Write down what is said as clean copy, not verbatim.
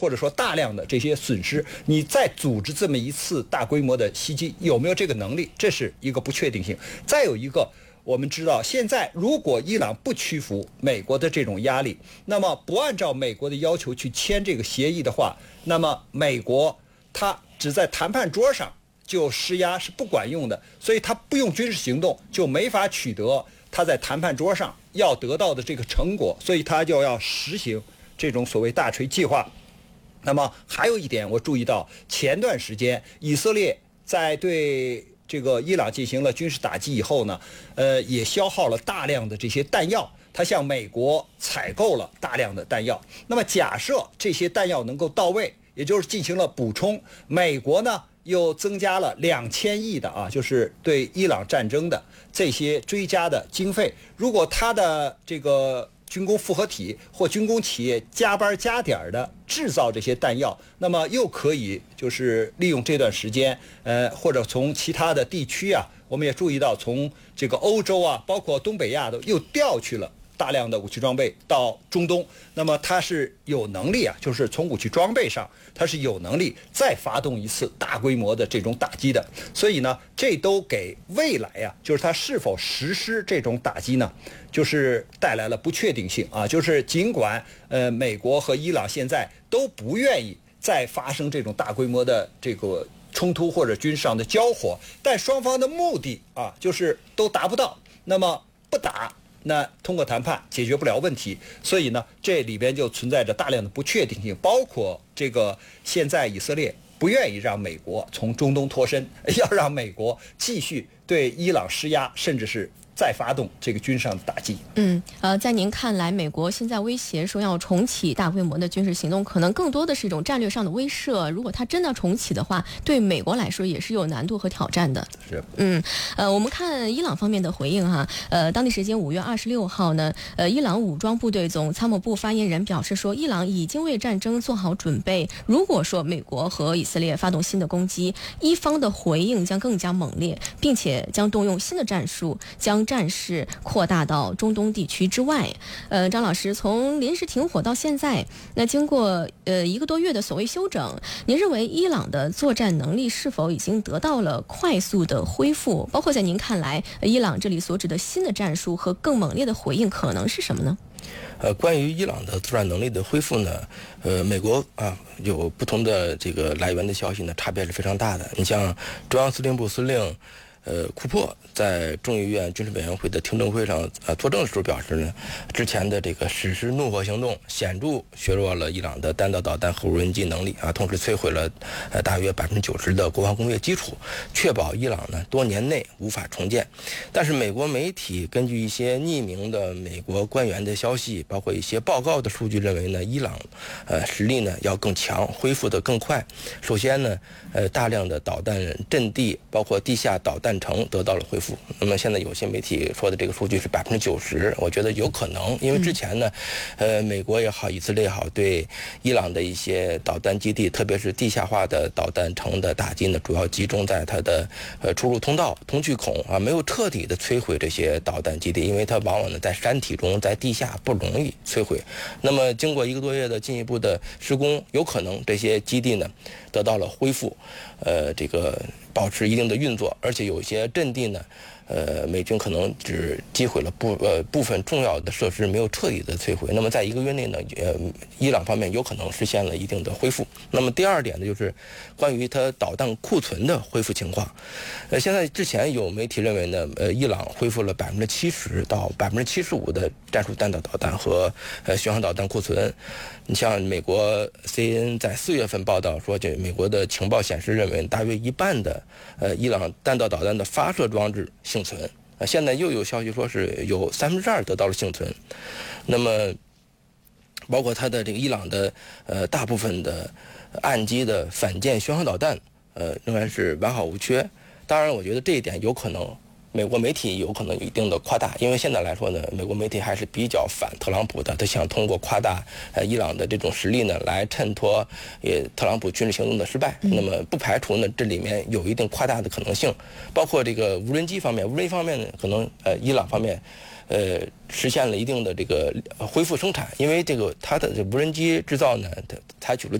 或者说大量的这些损失，你再组织这么一次大规模的袭击，有没有这个能力？这是一个不确定性。再有一个，我们知道现在如果伊朗不屈服美国的这种压力，那么不按照美国的要求去签这个协议的话，那么美国它只在谈判桌上就施压是不管用的，所以它不用军事行动就没法取得它在谈判桌上要得到的这个成果，所以它就要实行这种所谓大锤计划。那么还有一点，我注意到前段时间以色列在对这个伊朗进行了军事打击以后呢，也消耗了大量的这些弹药，他向美国采购了大量的弹药。那么假设这些弹药能够到位，也就是进行了补充，美国呢又增加了2000亿的就是对伊朗战争的这些追加的经费。如果他的这个军工复合体或军工企业加班加点的制造这些弹药，那么又可以就是利用这段时间，或者从其他的地区我们也注意到从这个欧洲包括东北亚又调去了大量的武器装备到中东，那么它是有能力就是从武器装备上，它是有能力再发动一次大规模的这种打击的。所以呢，这都给未来就是它是否实施这种打击呢，就是带来了不确定性就是尽管美国和伊朗现在都不愿意再发生这种大规模的这个冲突或者军事上的交火，但双方的目的就是都达不到，那么不打，那通过谈判解决不了问题，所以呢，这里边就存在着大量的不确定性，包括这个现在以色列不愿意让美国从中东脱身，要让美国继续对伊朗施压，甚至是再发动这个军事上的打击。 在您看来，美国现在威胁说要重启大规模的军事行动，可能更多的是一种战略上的威慑。如果它真的重启的话，对美国来说也是有难度和挑战的。 是。 我们看伊朗方面的回应当地时间5月26号呢，伊朗武装部队总参谋部发言人表示说，伊朗已经为战争做好准备。如果说美国和以色列发动新的攻击，一方的回应将更加猛烈，并且将动用新的战术，将战事扩大到中东地区之外。张老师，从临时停火到现在，那经过1个多月的所谓休整，您认为伊朗的作战能力是否已经得到了快速的恢复？包括在您看来，伊朗这里所指的新的战术和更猛烈的回应可能是什么呢？ 关于伊朗的作战能力的恢复呢，美国有不同的这个来源的消息呢，差别是非常大的。你像中央司令部司令库珀在众议院军事委员会的听证会上作证的时候表示呢，之前的这个实施怒火行动显著削弱了伊朗的弹道导弹和无人机能力同时摧毁了大约90%的国防工业基础，确保伊朗呢多年内无法重建。但是美国媒体根据一些匿名的美国官员的消息，包括一些报告的数据认为呢，伊朗实力呢要更强，恢复得更快。首先呢大量的导弹阵地包括地下导弹城得到了恢复。那么现在有些媒体说的这个数据是90%，我觉得有可能，因为之前呢美国也好以色列也好，对伊朗的一些导弹基地，特别是地下化的导弹城的打击呢，主要集中在它的出入通道通气孔没有彻底的摧毁这些导弹基地，因为它往往呢在山体中，在地下不容易摧毁。那么经过1个多月的进一步的施工，有可能这些基地呢得到了恢复，这个保持一定的运作，而且有一些阵地呢美军可能只击毁了部分重要的设施，没有彻底的摧毁。那么在1个月内呢伊朗方面有可能实现了一定的恢复。那么第二点呢，就是关于它导弹库存的恢复情况。现在之前有媒体认为呢伊朗恢复了70%到75%的战术弹道导弹和巡航导弹库存。你像美国 CNN 在4月份报道说，就美国的情报显示认为大约一半的伊朗弹道导弹的发射装置幸存。现在又有消息说是有2%得到了幸存。那么包括它的这个伊朗的大部分的岸基的反舰巡航导弹仍然是完好无缺。当然我觉得这一点有可能美国媒体有可能有一定的夸大，因为现在来说呢，美国媒体还是比较反特朗普的，他想通过夸大伊朗的这种实力呢，来衬托特朗普军事行动的失败。那么不排除呢这里面有一定夸大的可能性，包括这个无人机方面，无人机方面呢，可能伊朗方面实现了一定的这个恢复生产，因为这个它的无人机制造呢，它采取了